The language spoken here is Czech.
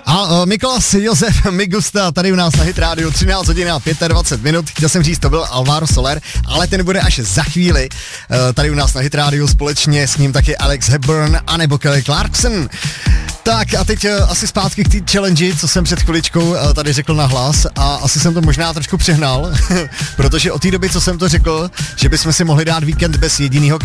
A Mikolas Josef Migusta tady u nás na Hit Radio 13 hodin a 25 minut. Chtěl jsem říct, to byl Alvaro Soler, ale ten bude až za chvíli tady u nás na Hit Radio, společně s ním taky Alex Hepburn a nebo Kelly Clarkson. Tak a teď asi zpátky k té challenge, co jsem před chviličkou tady řekl na hlas a asi jsem to možná trošku přehnal, protože od té doby, co jsem to řekl, že bychom si mohli dát víkend bez jedinýho